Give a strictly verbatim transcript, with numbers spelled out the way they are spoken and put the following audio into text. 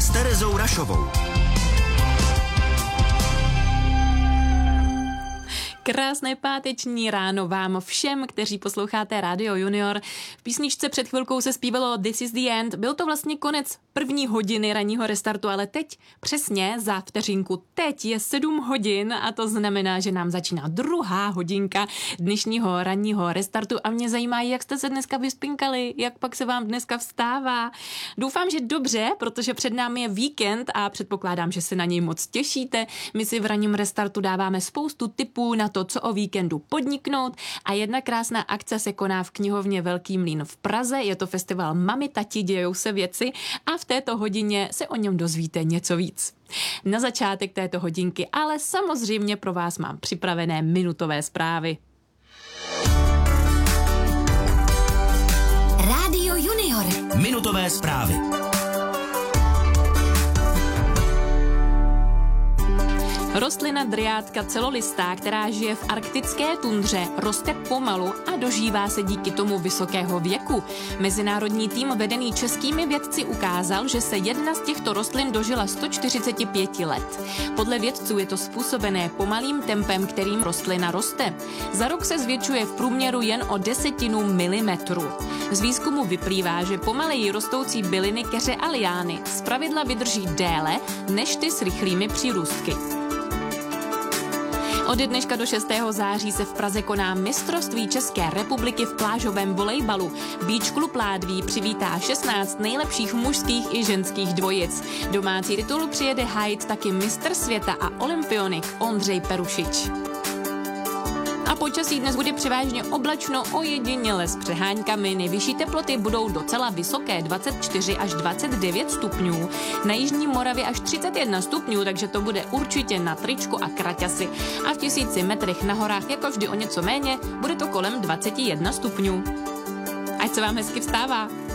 s Terezou Rašovou. Krásné páteční ráno vám všem, kteří posloucháte Radio Junior. V písničce před chvilkou se zpívalo This is the end. Byl to vlastně konec první hodiny ranního restartu, ale teď přesně za vteřinku. Teď je sedm hodin a to znamená, že nám začíná druhá hodinka dnešního ranního restartu a mě zajímá, jak jste se dneska vyspinkali, jak pak se vám dneska vstává. Doufám, že dobře, protože před námi je víkend a předpokládám, že se na něj moc těšíte. My si v ranním restartu dáváme spoustu tipů na to, co o víkendu podniknout a jedna krásná akce se koná v knihovně Velký mlýn v Praze. Je to festival Mami, tati, dějou se věci a v této hodině se o něm dozvíte něco víc. Na začátek této hodinky ale samozřejmě pro vás mám připravené minutové zprávy. Radio Junior. Minutové zprávy. Rostlina dryátka celolistá, která žije v arktické tundře, roste pomalu a dožívá se díky tomu vysokého věku. Mezinárodní tým vedený českými vědci ukázal, že se jedna z těchto rostlin dožila sto čtyřicet pět let. Podle vědců je to způsobené pomalým tempem, kterým rostlina roste. Za rok se zvětšuje v průměru jen o desetinu milimetru. Z výzkumu vyplývá, že pomaleji rostoucí byliny, keře a liány zpravidla vydrží déle než ty s rychlými přírůstky. Od dneška do šestého září se v Praze koná mistrovství České republiky v plážovém volejbalu. Beach Club Ládví přivítá šestnáct nejlepších mužských i ženských dvojic. Domácí titul přijede hájit taky mistr světa a olympionik Ondřej Perušič. A počasí dnes bude převážně oblačno, ojediněle s přeháňkami. Nejvyšší teploty budou docela vysoké, dvacet čtyři až dvacet devět stupňů. Na jižní Moravě až třicet jedna stupňů, takže to bude určitě na tričku a kraťasy. A v tisíci metrech na horách, jako vždy o něco méně, bude to kolem dvacet jedna stupňů. Ať se vám hezky vstává.